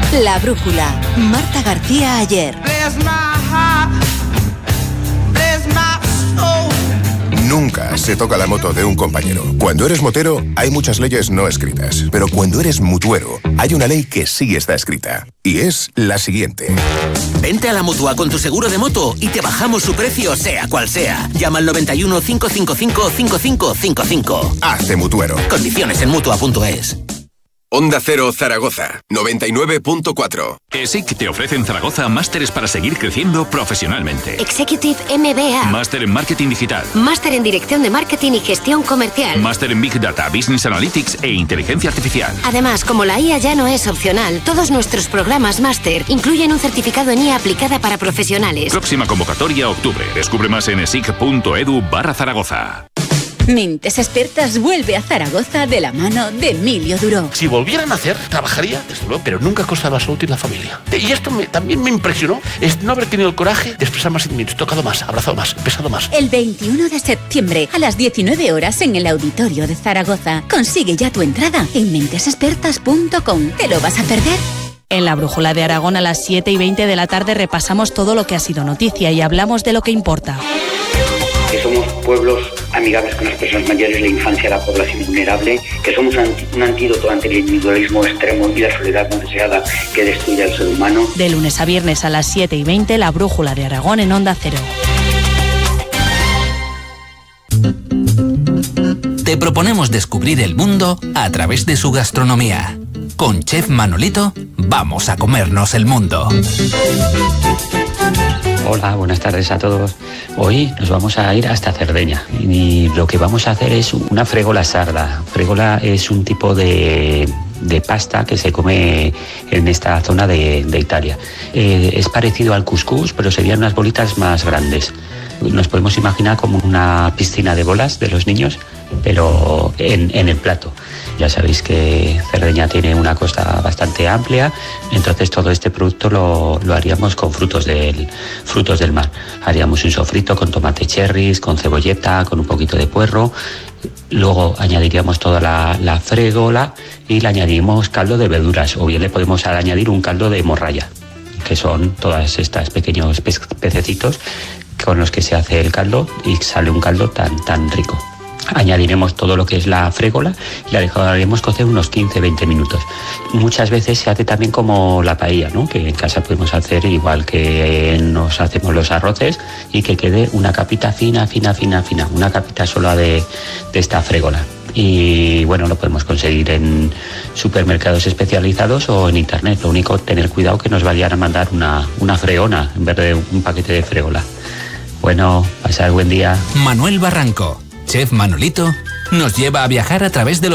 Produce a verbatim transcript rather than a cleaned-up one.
La Brújula. Marta García Ayer. Nunca se toca la moto de un compañero. Cuando eres motero, hay muchas leyes no escritas. Pero cuando eres mutuero, hay una ley que sí está escrita. Y es la siguiente. Vente a la Mutua con tu seguro de moto y te bajamos su precio, sea cual sea. Llama al noventa y uno, cinco cinco cinco, cinco cinco cinco cinco. Hazte mutuero. Condiciones en mutua punto es. Onda Cero Zaragoza, noventa y nueve punto cuatro. ESIC te ofrece en Zaragoza másteres para seguir creciendo profesionalmente. Executive M B A. Máster en Marketing Digital. Máster en Dirección de Marketing y Gestión Comercial. Máster en Big Data, Business Analytics e Inteligencia Artificial. Además, como la I A ya no es opcional, todos nuestros programas máster incluyen un certificado en I A aplicada para profesionales. Próxima convocatoria octubre. Descubre más en esic.edu barra Zaragoza. Mentes Expertas vuelve a Zaragoza de la mano de Emilio Duró. Si volviera a nacer, trabajaría, desde luego, pero nunca a costa de la salud y la familia. Y esto me, también me impresionó, es no haber tenido el coraje de expresar más sentimientos, tocado más, abrazado más, besado más. El veintiuno de septiembre, a las diecinueve horas, en el Auditorio de Zaragoza. Consigue ya tu entrada en mentes expertas punto com. ¿Te lo vas a perder? En la Brújula de Aragón a las siete y veinte de la tarde repasamos todo lo que ha sido noticia y hablamos de lo que importa. Que somos pueblos amigables con las personas mayores, la infancia, la población vulnerable, que somos un, un antídoto ante el individualismo extremo y la soledad no deseada que destruye al ser humano. De lunes a viernes a las siete y veinte, la Brújula de Aragón en Onda Cero. Te proponemos descubrir el mundo a través de su gastronomía. Con Chef Manolito, vamos a comernos el mundo. Hola, buenas tardes a todos. Hoy nos vamos a ir hasta Cerdeña y lo que vamos a hacer es una fregola sarda. Fregola es un tipo de, de pasta que se come en esta zona de, de Italia. Eh, es parecido al cuscús, pero serían unas bolitas más grandes. Nos podemos imaginar como una piscina de bolas de los niños, pero en, en el plato. Ya sabéis que Cerdeña tiene una costa bastante amplia, entonces todo este producto lo, lo haríamos con frutos del, frutos del mar. Haríamos un sofrito con tomate cherries, con cebolleta, con un poquito de puerro. Luego añadiríamos toda la, la fregola y le añadiríamos caldo de verduras, o bien le podemos añadir un caldo de morralla, que son todas estas pequeños pe- pececitos con los que se hace el caldo y sale un caldo tan, tan rico. Añadiremos todo lo que es la fregola y la dejaremos cocer unos quince a veinte minutos. Muchas veces se hace también como la paella, ¿no? Que en casa podemos hacer igual que nos hacemos los arroces y que quede una capita fina, fina, fina, fina, una capita sola de, de esta fregola. Y bueno, lo podemos conseguir en supermercados especializados o en internet. Lo único, tener cuidado que nos vayan a mandar una, una freona en vez de un paquete de fregola. Bueno, pasad buen día. Manuel Barranco, Chef Manolito, nos lleva a viajar a través de los